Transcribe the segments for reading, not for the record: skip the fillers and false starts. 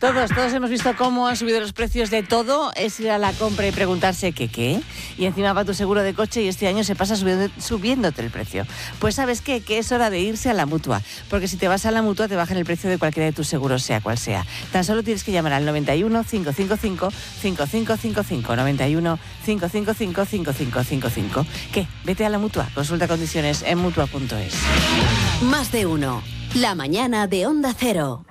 Todos hemos visto cómo han subido los precios de todo. Es ir a la compra y preguntarse ¿qué? Y encima va tu seguro de coche y este año se pasa subiéndote el precio. Pues ¿sabes qué? Que es hora de irse a la Mutua. Porque si te vas a la Mutua te bajan el precio de cualquiera de tus seguros, sea cual sea. Tan solo tienes que llamar al 91 555 5555. 91 555 5555. ¿Qué? Vete a la Mutua. Consulta condiciones en Mutua.es. Más de uno. La mañana de Onda Cero.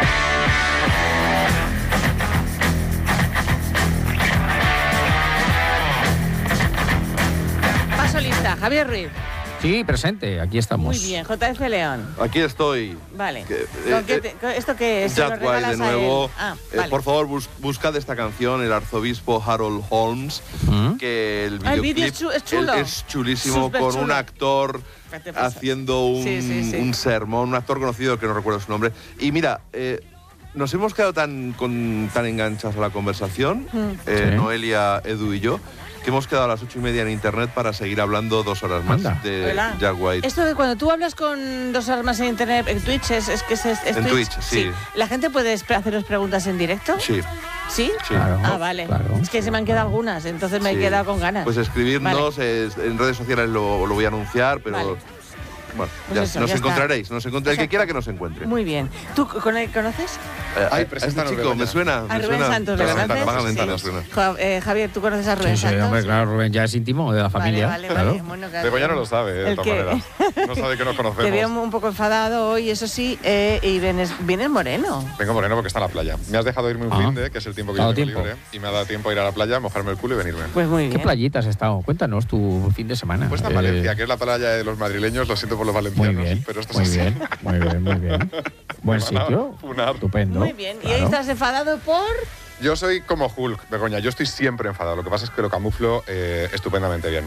Paso lista. Javier Ruiz. Sí, presente, aquí estamos. Muy bien. JF León. Aquí estoy. Vale. ¿Esto qué es? Jack White de nuevo. Vale. Por favor, buscad esta canción, el arzobispo Harold Holmes, que el vídeo videoclip es chulo. es chulísimo, Súper con chulo. un actor haciendo un sermón, un actor conocido que no recuerdo su nombre. Y mira, nos hemos quedado tan enganchados a la conversación, Noelia, Edu y yo, que hemos quedado a las 8:30 en internet para seguir hablando 2 horas más de Jack White. Esto de cuando tú hablas con 2 horas más en internet, en Twitch, es en Twitch, sí. ¿La gente puede haceros preguntas en directo? Sí. ¿Sí? Sí. Claro, vale. claro. Es que se me han quedado algunas, entonces me he quedado con ganas. Pues escribirnos, en redes sociales lo voy a anunciar, pero... Vale. Bueno, Pues nos ya encontraréis. El que quiera que nos encuentre. Muy bien. ¿Tú conoces? A este chico, me suena. A Rubén Santos, ¿le conoces? Vagamente me suena. Javier, ¿tú conoces a Rubén Sí, Santos? hombre, claro, Rubén ya es íntimo de la familia. Vale. Claro. Bueno, claro. Begoña no lo sabe, de todas maneras. No sabe que nos conocemos. Te veo un poco enfadado hoy, eso sí, y vienes moreno. Vengo moreno porque está en la playa. Me has dejado irme un fin de, que es el tiempo que yo tengo libre, y me ha dado tiempo a ir a la playa, mojarme el culo y venirme. Pues muy bien. ¿Qué playita has estado? Cuéntanos tu fin de semana. Pues en Valencia, que es la playa de los madrileños, lo siento por los valencianos, Muy bien, pero esto muy es así. bien, muy bien. Buen sitio, estupendo. Muy bien. ¿Y claro. ahí estás enfadado por...? Yo soy como Hulk, Begoña, yo estoy siempre enfadado. Lo que pasa es que lo camuflo estupendamente bien.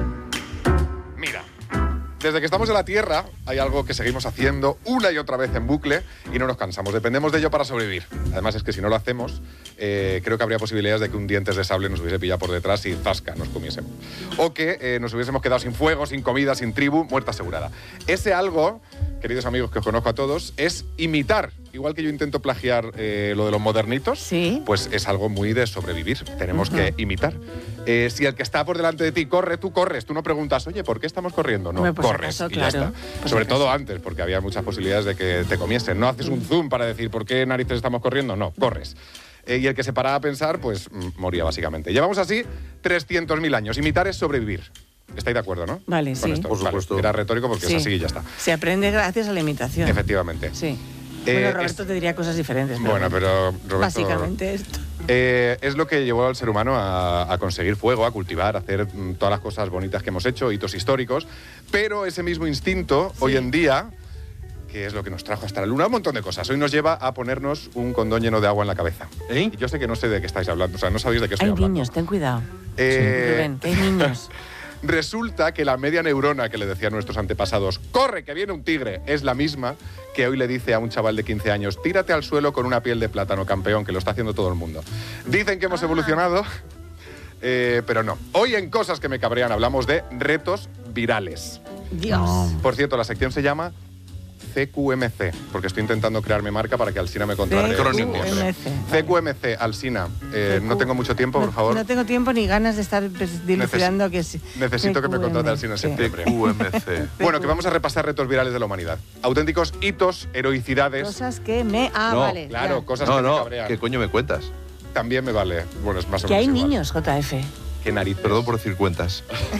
Mira, desde que estamos en la Tierra hay algo que seguimos haciendo una y otra vez en bucle y no nos cansamos. Dependemos de ello para sobrevivir. Además es que si no lo hacemos, creo que habría posibilidades de que un dientes de sable nos hubiese pillado por detrás y zasca, nos comiésemos. O que nos hubiésemos quedado sin fuego, sin comida, sin tribu, muerta asegurada. Ese algo, queridos amigos que os conozco a todos, es imitar. Igual que yo intento plagiar lo de los modernitos, ¿Sí? Pues es algo muy de sobrevivir. Tenemos que imitar. Si el que está por delante de ti corre, tú corres. Tú no preguntas, oye, ¿por qué estamos corriendo? No, Pues corres acaso, y ya claro. está. Sobre todo antes, porque había muchas posibilidades de que te comiesen. No haces un zoom para decir, ¿por qué narices estamos corriendo? No, corres. Y el que se paraba a pensar, pues moría básicamente. Llevamos así 300.000 años. Imitar es sobrevivir. ¿Estáis de acuerdo, no? Vale, Con sí. esto. Por supuesto. Vale, era retórico porque es así y ya está. Se aprende gracias a la imitación. Efectivamente. Sí. Bueno, Roberto te diría cosas diferentes. Bueno, pero Roberto... Básicamente esto. Es lo que llevó al ser humano a conseguir fuego, a cultivar, a hacer todas las cosas bonitas que hemos hecho, hitos históricos, pero ese mismo instinto, hoy en día, que es lo que nos trajo hasta la luna, un montón de cosas. Hoy nos lleva a ponernos un condón lleno de agua en la cabeza. Y yo sé que no sé de qué estáis hablando, o sea, no sabéis de qué estoy hablando. Hay niños, ten cuidado. Rubén, que hay niños. Resulta que la media neurona que le decían nuestros antepasados, corre, que viene un tigre, es la misma que hoy le dice a un chaval de 15 años, tírate al suelo con una piel de plátano, campeón, que lo está haciendo todo el mundo. Dicen que hemos evolucionado, pero no. Hoy en Cosas que me cabrean hablamos de retos virales. Dios. No. Por cierto, la sección se llama CQMC, porque estoy intentando crearme marca para que Alsina me contrate. CQMC, Alsina. No tengo mucho tiempo, por favor. No tengo tiempo ni ganas de estar dilucidando que sí. Necesito que me contrate Alsina en septiembre. CQMC. Bueno, que vamos a repasar retos virales de la humanidad. Auténticos hitos, heroicidades. Cosas que me... No, vale. Claro, ya. cosas que me cabrean. ¿qué coño me cuentas? También me vale. Bueno, es más o Que menos hay igual. niños, JF. Qué narices. Perdón por decir cuentas.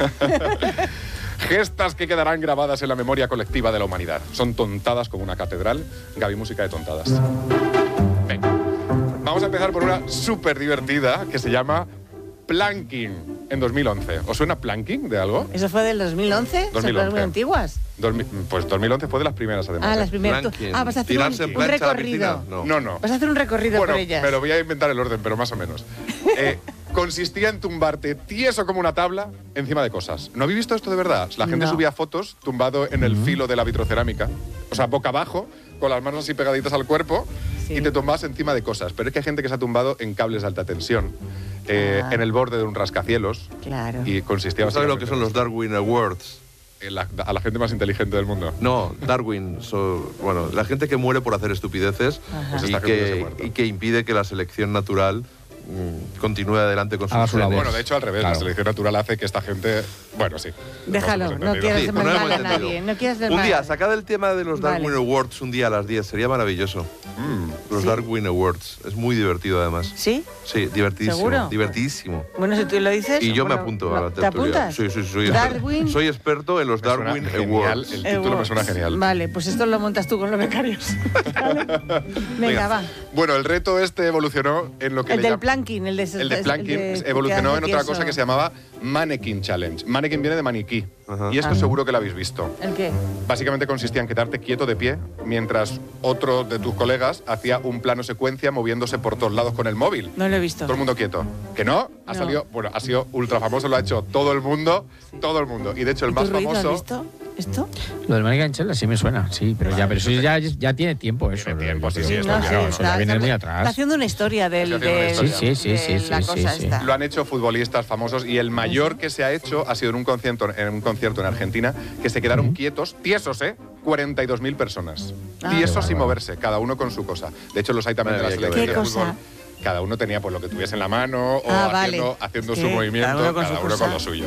Gestas que quedarán grabadas en la memoria colectiva de la humanidad. Son tontadas como una catedral. Gaby, música de tontadas. Venga. Vamos a empezar por una súper divertida que se llama Planking en 2011. ¿Os suena Planking de algo? ¿Eso fue del 2011? 2011. ¿Son cosas muy antiguas? Pues 2011 fue de las primeras, además. Ah, las primeras. Planking. Vas a hacer ¿Tirarse un en plancha a la recorrido. piscina? No. Vas a hacer un recorrido Bueno, por ellas. me lo voy a inventar el orden, pero más o menos. Consistía en tumbarte tieso como una tabla encima de cosas. ¿No habéis visto esto de verdad? La gente No. subía fotos tumbado en el filo de la vitrocerámica, o sea, boca abajo, con las manos así pegaditas al cuerpo, Sí. y te tumbas encima de cosas. Pero es que hay gente que se ha tumbado en cables de alta tensión, en el borde de un rascacielos, Claro. y consistía ¿Sabes lo que básicamente son en los Darwin Awards? a la gente más inteligente del mundo. No, Darwin. Bueno, la gente que muere por hacer estupideces y que impide que la selección natural continúe adelante con sus genes. Bueno, de hecho, al revés. Claro. La selección natural hace que esta gente... Bueno, sí. Déjalo, no quieres mal a nadie. No quieres un día, sacad el tema de los Darwin Awards un día a las 10. Sería maravilloso. Los Darwin Awards. Es muy divertido, además. ¿Sí? Sí, divertidísimo. ¿Seguro? Divertidísimo. Bueno, si tú lo dices... Y yo me apunto a la tertulia. ¿Te apuntas? Sí. Soy experto en los Darwin Awards. El título me suena genial. Vale, pues esto lo montas tú con los becarios. Venga, va. Bueno, el reto evolucionó en lo que el del planking, el de planking evolucionó en otra cosa que se llamaba Mannequin Challenge. Mannequin viene de maniquí. Y esto seguro que lo habéis visto. ¿El qué? Básicamente consistía en quedarte quieto de pie mientras otro de tus colegas hacía un plano secuencia moviéndose por todos lados con el móvil. No lo he visto. Todo el mundo quieto. ¿Que no? Ha salido, bueno, ha sido ultra famoso, lo ha hecho todo el mundo, todo el mundo. Y de hecho el más famoso... ¿Has visto esto? Lo del Mannequin Challenge sí me suena, sí, pero eso ya tiene tiempo eso. Tiene tiempo, sí, eso ya viene muy atrás. Está haciendo una historia de la cosa esta. Lo han hecho futbolistas famosos y el mayor que se ha hecho ha sido en un concierto en Argentina, que se quedaron quietos, tiesos, 42.000 personas. Tiesos sin moverse, cada uno con su cosa. De hecho, los hay también de la selección de fútbol. Cada uno tenía pues lo que tuviese en la mano o haciendo su movimiento, cada uno con lo suyo.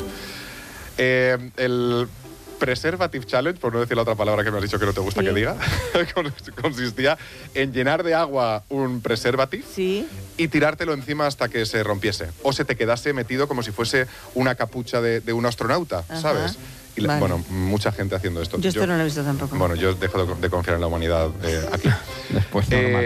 El Preservative Challenge, por no decir la otra palabra que me has dicho que no te gusta que diga, consistía en llenar de agua un preservative y tirártelo encima hasta que se rompiese o se te quedase metido como si fuese una capucha de un astronauta, ¿sabes? Y bueno, mucha gente haciendo esto. Yo esto no lo he visto tampoco. Bueno, yo dejo de confiar en la humanidad aquí. Después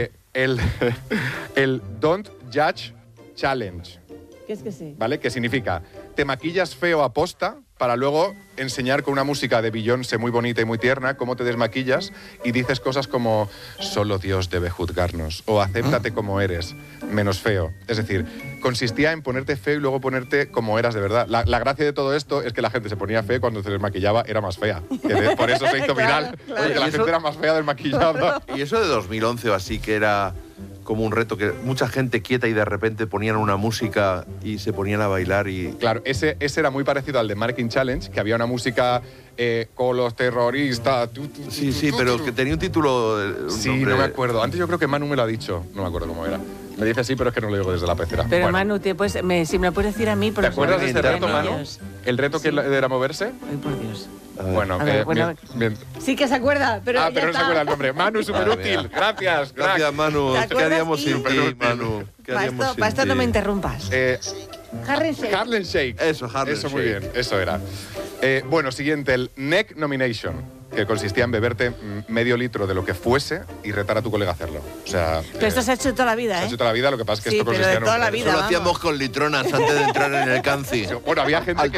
el Don't Judge Challenge. ¿Qué es que sí? ¿Vale? Que significa, te maquillas feo a posta para luego enseñar con una música de Beyoncé muy bonita y muy tierna cómo te desmaquillas y dices cosas como solo Dios debe juzgarnos o acéptate como eres, menos feo. Es decir, consistía en ponerte feo y luego ponerte como eras de verdad. La gracia de todo esto es que la gente se ponía fea y cuando se desmaquillaba era más fea. Por eso se hizo viral, porque la gente era más fea desmaquillada. Y eso de 2011 o así, que era como un reto, que mucha gente quieta y de repente ponían una música y se ponían a bailar y... Claro, ese era muy parecido al de Mannequin Challenge, que había una música con los terroristas... pero que tenía un título... nombre... no me acuerdo. Antes yo creo que Manu me lo ha dicho, no me acuerdo cómo era. Me dice sí, pero es que no lo digo desde la pecera. Pero Manu, si me lo puedes decir a mí... ¿Te acuerdas de este reto, Manu? ¿El reto que era moverse? Ay, por Dios. Bueno, bien. Sí que se acuerda, pero pero no se acuerda el nombre. Manu, súper útil. Gracias, crack. Gracias, Manu. ¿Qué haríamos sin ti, Manu? Para esto no me interrumpas. Harlem Shake. Harlem Shake. Eso, Harlem Shake. Eso, muy bien. Eso era. Bueno, siguiente, el Neck Nomination, que consistía en beberte medio litro de lo que fuese y retar a tu colega a hacerlo. O sea... Pero esto se ha hecho toda la vida, Se ha hecho toda la vida, lo que pasa es que esto consistía en... toda la vida, Eso lo hacíamos con litronas antes de entrar en el Canci. Bueno, había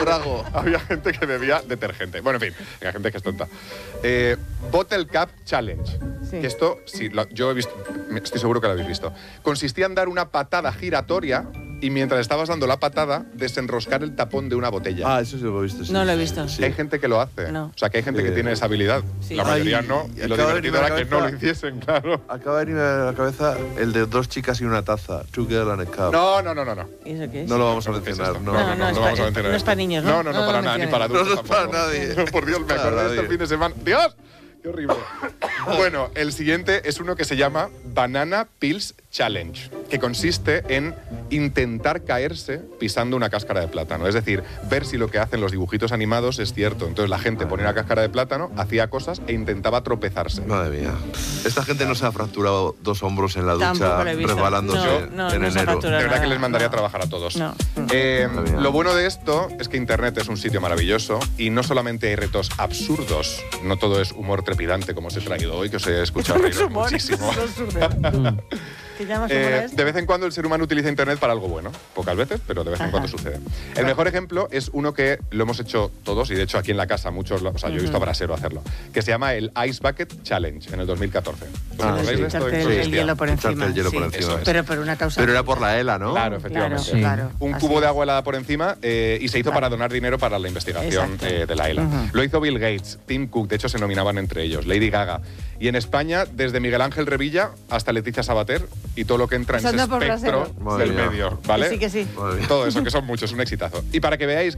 gente que bebía detergente. Bueno, en fin, hay gente que es tonta. Bottle Cap Challenge. Que esto, yo he visto, estoy seguro que lo habéis visto. Consistía en dar una patada giratoria y mientras estabas dando la patada, desenroscar el tapón de una botella. Eso sí lo he visto. No lo he visto. Hay gente que lo hace. No. O sea, que hay gente que tiene esa habilidad. La mayoría no. Y lo divertido era que no lo hiciesen, claro. Acaba de venirme a la cabeza el de 2 chicas y una taza. 2 girls and a cup. No. ¿Y eso qué es? No lo vamos a mencionar. No lo vamos a mencionar. No es para niños, ¿no? No, para nada, ni para adultos. No es para nadie. Por Dios, me acordé de este fin de semana. ¡Dios! ¡Qué horrible! Bueno, el siguiente es uno que se llama Banana Peels Challenge, que consiste en intentar caerse pisando una cáscara de plátano. Es decir, ver si lo que hacen los dibujitos animados es cierto. Entonces la gente ponía una cáscara de plátano, hacía cosas e intentaba tropezarse. Madre mía. Esta gente no se ha fracturado 2 hombros en la ducha resbalándose en enero. De verdad que les mandaría a trabajar a todos. Lo bueno de esto es que Internet es un sitio maravilloso y no solamente hay retos absurdos, no todo es humor trepidante como os he traído hoy, que os he escuchado reír muchísimo. De vez en cuando el ser humano utiliza Internet para algo bueno. Pocas veces, pero de vez en cuando sucede. El mejor ejemplo es uno que lo hemos hecho todos, y de hecho aquí en la casa muchos, yo he visto a Brasero hacerlo, que se llama el Ice Bucket Challenge en el 2014. ¿Recordáis de esto? El hielo por encima. Pero por una causa. Pero era por la ELA, ¿no? Claro, efectivamente. Claro. Un cubo de agua helada por encima y se hizo para donar dinero para la investigación de la ELA. Lo hizo Bill Gates, Tim Cook, de hecho se nominaban entre ellos, Lady Gaga. Y en España, desde Miguel Ángel Revilla hasta Leticia Sabater y todo lo que entra en ese espectro del medio, ¿vale? Sí, que sí. Todo eso, que son muchos, un exitazo. Y para que veáis